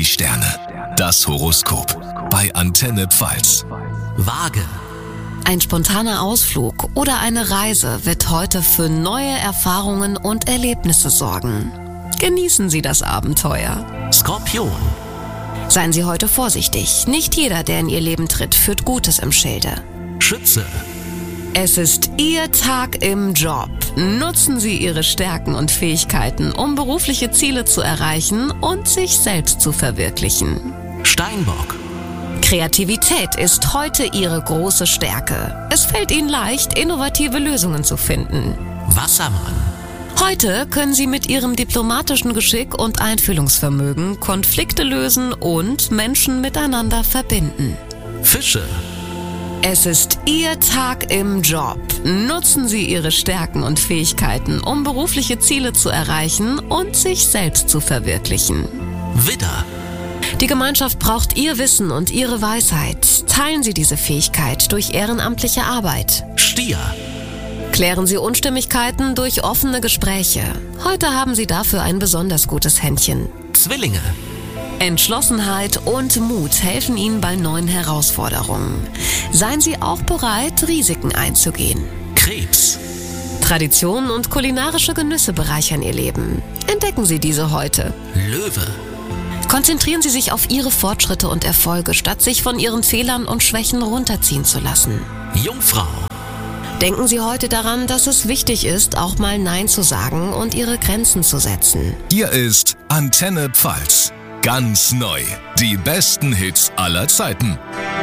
die Sterne. Das Horoskop bei Antenne Pfalz. Waage. Ein spontaner Ausflug oder eine Reise wird heute für neue Erfahrungen und Erlebnisse sorgen. Genießen Sie das Abenteuer. Skorpion. Seien Sie heute vorsichtig. Nicht jeder, der in Ihr Leben tritt, führt Gutes im Schilde. Schütze. Es ist Ihr Tag im Job. Nutzen Sie Ihre Stärken und Fähigkeiten, um berufliche Ziele zu erreichen und sich selbst zu verwirklichen. Steinbock. Kreativität ist heute Ihre große Stärke. Es fällt Ihnen leicht, innovative Lösungen zu finden. Wassermann. Heute können Sie mit Ihrem diplomatischen Geschick und Einfühlungsvermögen Konflikte lösen und Menschen miteinander verbinden. Fische. Es ist Ihr Tag im Job. Nutzen Sie Ihre Stärken und Fähigkeiten, um berufliche Ziele zu erreichen und sich selbst zu verwirklichen. Widder. Die Gemeinschaft braucht Ihr Wissen und Ihre Weisheit. Teilen Sie diese Fähigkeit durch ehrenamtliche Arbeit. Stier. Klären Sie Unstimmigkeiten durch offene Gespräche. Heute haben Sie dafür ein besonders gutes Händchen. Zwillinge. Entschlossenheit und Mut helfen Ihnen bei neuen Herausforderungen. Seien Sie auch bereit, Risiken einzugehen. Krebs. Traditionen und kulinarische Genüsse bereichern Ihr Leben. Entdecken Sie diese heute. Löwe. Konzentrieren Sie sich auf Ihre Fortschritte und Erfolge, statt sich von Ihren Fehlern und Schwächen runterziehen zu lassen. Jungfrau. Denken Sie heute daran, dass es wichtig ist, auch mal Nein zu sagen und Ihre Grenzen zu setzen. Hier ist Antenne Pfalz. Ganz neu. Die besten Hits aller Zeiten.